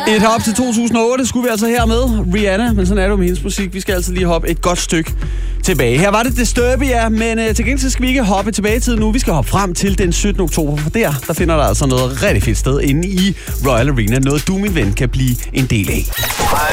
Et hop til 2008 skulle vi altså her med Rihanna, men sådan er det jo med hendes musik. Vi skal altså lige hoppe et godt stykke tilbage. Her var det Disturbia, men til gengæld skal vi ikke hoppe tilbage til nu. Vi skal hoppe frem til den 17. oktober, for der finder der altså noget rigtig fedt sted inde i Royal Arena. Noget du, min ven, kan blive en del af.